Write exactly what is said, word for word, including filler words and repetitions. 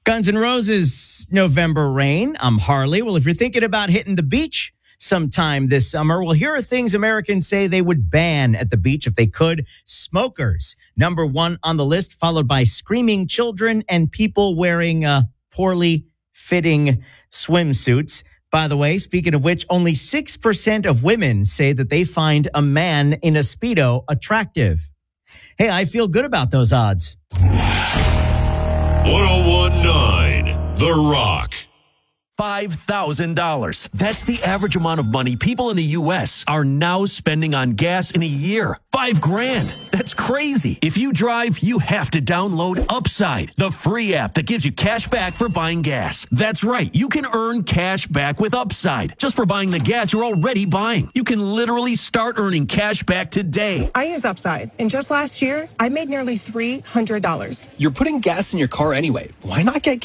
Guns N' Roses, November Rain. I'm Harley. Well, if you're thinking about hitting the beach sometime this summer, well, here are things Americans say they would ban at the beach if they could. Smokers, number one on the list, followed by screaming children and people wearing uh, poorly fitting swimsuits. By the way, speaking of which, only six percent of women say that they find a man in a Speedo attractive. Hey, I feel good about those odds. one oh one point nine The Rock. five thousand dollars. That's the average amount of money people in the U S are now spending on gas in a year. Five grand. That's crazy. If you drive, you have to download Upside, the free app that gives you cash back for buying gas. That's right. You can earn cash back with Upside just for buying the gas you're already buying. You can literally start earning cash back today. I use Upside, and just last year, I made nearly three hundred dollars. You're putting gas in your car anyway. Why not get